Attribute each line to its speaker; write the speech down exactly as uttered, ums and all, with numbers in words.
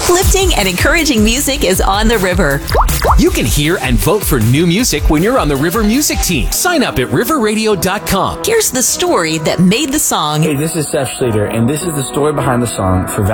Speaker 1: Uplifting and encouraging music is on the river.
Speaker 2: You can hear and vote for new music when you're on the River Music team. Sign up at river radio dot com.
Speaker 1: Here's the story that made the song.
Speaker 3: Hey, this is Seth Schleter, and this is the story behind the song for